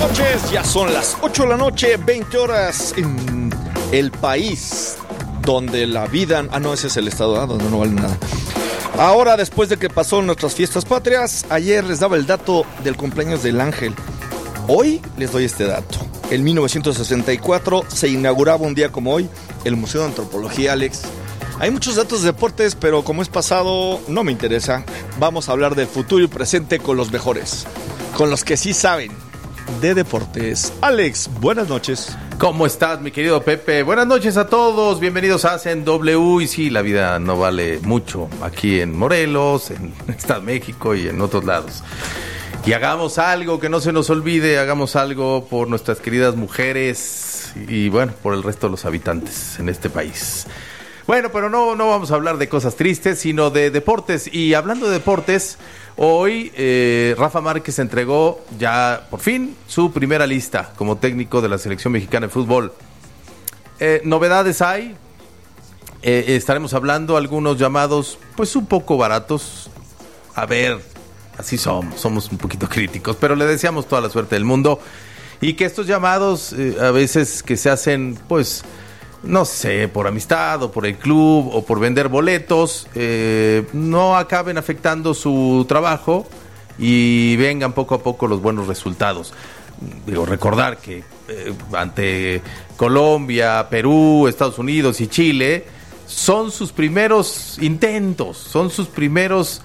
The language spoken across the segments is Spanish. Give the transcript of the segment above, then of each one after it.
noches, ya son las 8 de la noche, 20 horas en el país donde la vida... no, ese es el estado, donde no vale nada. Ahora, después de que pasó nuestras fiestas patrias, ayer les daba el dato del cumpleaños del ángel. Hoy les doy este dato. En 1964 se inauguraba un día como hoy el Museo de Antropología, Alex. Hay muchos datos de deportes, pero como es pasado, no me interesa. Vamos a hablar del futuro y presente con los mejores, con los que sí saben de deportes. Alex, buenas noches. ¿Cómo estás, mi querido Pepe? Buenas noches a todos, bienvenidos a Hacen W. Y sí, la vida no vale mucho aquí en Morelos, en Estado de México y en otros lados. Y hagamos algo, que no se nos olvide, hagamos algo por nuestras queridas mujeres y bueno, por el resto de los habitantes en este país. Bueno, pero no vamos a hablar de cosas tristes, sino de deportes. Y hablando de deportes, hoy Rafa Márquez entregó ya por fin su primera lista como técnico de la selección mexicana de fútbol. Novedades hay, estaremos hablando algunos llamados pues un poco baratos. A ver, así somos un poquito críticos, pero le deseamos toda la suerte del mundo. Y que estos llamados a veces que se hacen pues... no sé, por amistad o por el club o por vender boletos, no acaben afectando su trabajo y vengan poco a poco los buenos resultados. Digo, recordar que ante Colombia, Perú, Estados Unidos y Chile son sus primeros intentos, son sus primeros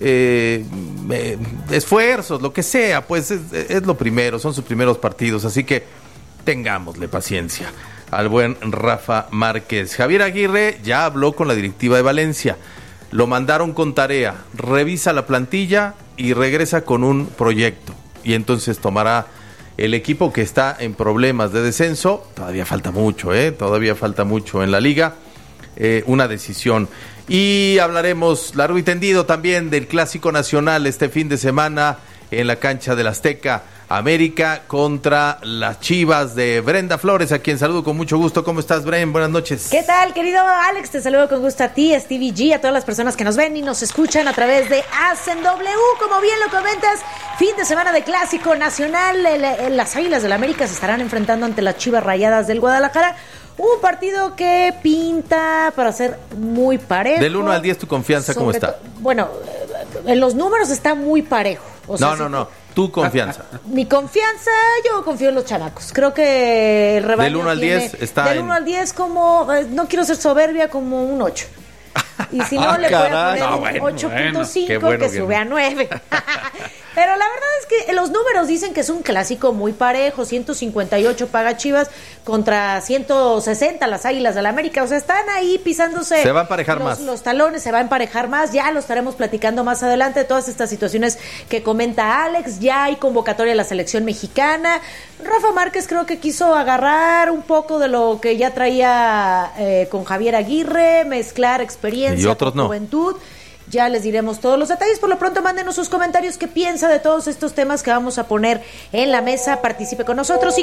esfuerzos, lo que sea, pues es lo primero, son sus primeros partidos, así que tengámosle paciencia al buen Rafa Márquez. Javier Aguirre ya habló con la directiva de Valencia, lo mandaron con tarea, revisa la plantilla y regresa con un proyecto, y entonces tomará el equipo que está en problemas de descenso, todavía falta mucho en la liga, una decisión. Y hablaremos largo y tendido también del Clásico Nacional este fin de semana en la cancha del Azteca. América contra las Chivas de Brenda Flores, a quien saludo con mucho gusto. ¿Cómo estás, Bren? Buenas noches. ¿Qué tal, querido Alex? Te saludo con gusto a ti, a Stevie G, a todas las personas que nos ven y nos escuchan a través de Hacen W. Como bien lo comentas, fin de semana de Clásico Nacional. Las Águilas del América se estarán enfrentando ante las Chivas Rayadas del Guadalajara. Un partido que pinta para ser muy parejo. Del 1 al 10, ¿tu confianza cómo está? Bueno, en los números está muy parejo. O sea, no. Tu confianza. Mi confianza, yo confío en los chamacos. Creo que el rebaño del 1 al 10 está del 1 al 10 como, no quiero ser soberbia, como un 8. Y si no, le voy a poner un 8.5 que sube a 9. Pero la verdad es que los números dicen que es un clásico muy parejo. 158 paga Chivas contra 160 las Águilas del América. O sea, están ahí pisándose. Se va a emparejar más. Los talones, se va a emparejar más. Ya lo estaremos platicando más adelante de todas estas situaciones que comenta Alex. Ya hay convocatoria de la selección mexicana. Rafa Márquez creo que quiso agarrar un poco de lo que ya traía con Javier Aguirre, mezclar experiencia y otros con juventud. Ya les diremos todos los detalles. Por lo pronto, mándenos sus comentarios. ¿Qué piensa de todos estos temas que vamos a poner en la mesa? Participe con nosotros,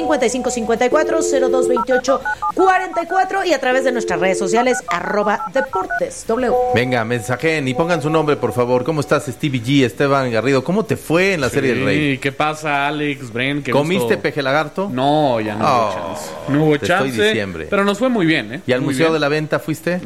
5554-0228-44 y a través de nuestras redes sociales, @DeportesW. Venga, mensajen y pongan su nombre, por favor. ¿Cómo estás, Stevie G, Esteban Garrido? ¿Cómo te fue en la Serie del Rey? ¿Qué pasa, Alex, Bren? ¿Comiste peje lagarto? No, ya no hubo chance. No hubo chance, estoy diciembre. Pero nos fue muy bien, ¿eh? ¿Y al muy Museo bien. de la Venta fuiste?